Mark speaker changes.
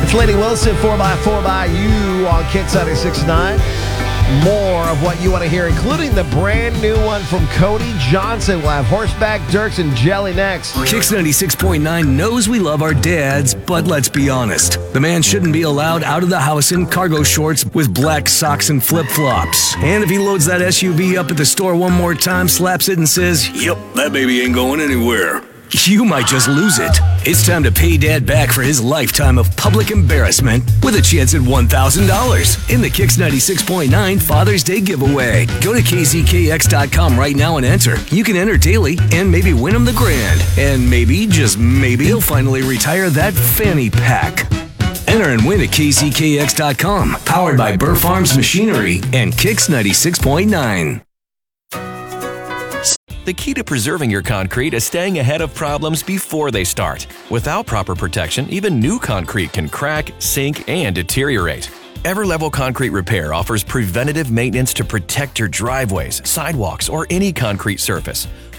Speaker 1: Lady Wilson, 4x4 by You on Kicks 96.9. More of what you want to hear, including the brand new one from Cody Johnson. We'll have Horseback Dirks and Jelly next.
Speaker 2: Kicks 96.9 knows we love our dads, but let's be honest. The man shouldn't be allowed out of the house in cargo shorts with black socks and flip-flops. And if he loads that SUV up at the store one more time, slaps it and says, "Yep, that baby ain't going anywhere," you might just lose it. It's time to pay Dad back for his lifetime of public embarrassment with a chance at $1,000 in the Kicks 96.9 Father's Day giveaway. Go to kzkx.com right now and enter. You can enter daily and maybe win him the grand. And maybe, just maybe, he'll finally retire that fanny pack. Enter and win at kzkx.com. Powered by Burr Farms Machinery and Kicks 96.9.
Speaker 3: The key to preserving your concrete is staying ahead of problems before they start. Without proper protection, even new concrete can crack, sink, and deteriorate. Everlevel Concrete Repair offers preventative maintenance to protect your driveways, sidewalks, or any concrete surface.